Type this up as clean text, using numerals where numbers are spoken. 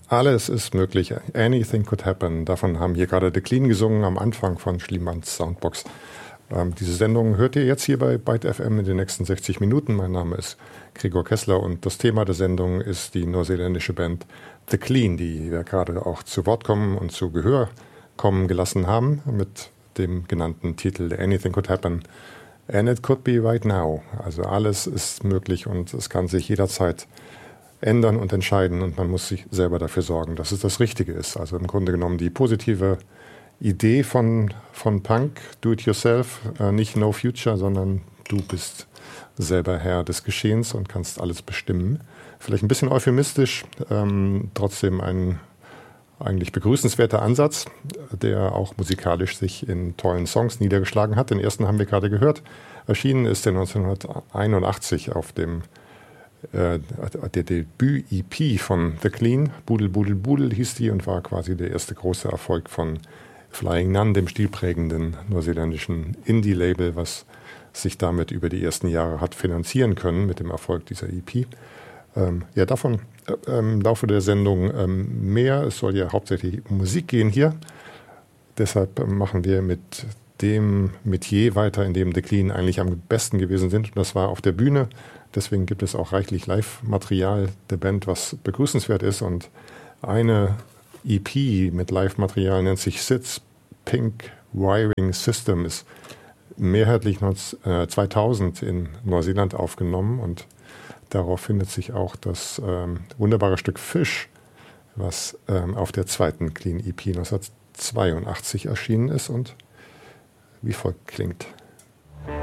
Alles ist möglich. Anything could happen. Davon haben hier gerade The Clean gesungen am Anfang von Schliemanns Soundbox. Diese Sendung hört ihr jetzt hier bei Byte FM in den nächsten 60 Minuten. Mein Name ist Gregor Kessler und das Thema der Sendung ist die neuseeländische Band The Clean, die wir gerade auch zu Wort kommen und zu Gehör kommen gelassen haben mit dem genannten Titel Anything Could Happen and It Could Be Right Now. Also alles ist möglich und es kann sich jederzeit ändern und entscheiden und man muss sich selber dafür sorgen, dass es das Richtige ist. Also im Grunde genommen die positive Idee von Punk, do it yourself, nicht no future, sondern du bist selber Herr des Geschehens und kannst alles bestimmen. Vielleicht ein bisschen euphemistisch, trotzdem ein eigentlich begrüßenswerter Ansatz, der auch musikalisch sich in tollen Songs niedergeschlagen hat. Den ersten haben wir gerade gehört. Erschienen ist der 1981 auf dem der Debüt-EP von The Clean. Budel, Budel, Budel hieß die und war quasi der erste große Erfolg von Flying Nun, dem stilprägenden neuseeländischen Indie-Label, was sich damit über die ersten Jahre hat finanzieren können mit dem Erfolg dieser EP. Davon im Laufe der Sendung mehr. Es soll ja hauptsächlich um Musik gehen hier. Deshalb machen wir mit dem Metier weiter, in dem The Clean eigentlich am besten gewesen sind. Und das war auf der Bühne. Deswegen gibt es auch reichlich Live-Material der Band, was begrüßenswert ist. Und eine EP mit Live-Material nennt sich Sid's Pink Wiring System, ist mehrheitlich 2000 in Neuseeland aufgenommen und darauf findet sich auch das wunderbare Stück Fish, was auf der zweiten Clean EP 1982 erschienen ist und wie folgt klingt.